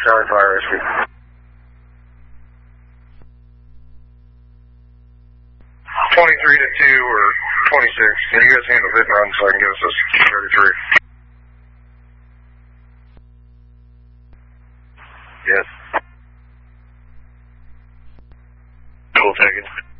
Charlie Fire Rescue. 23 to 2 or 26. Can you guys handle hit and run so I can get us this 33? Yes. Cool, tagging.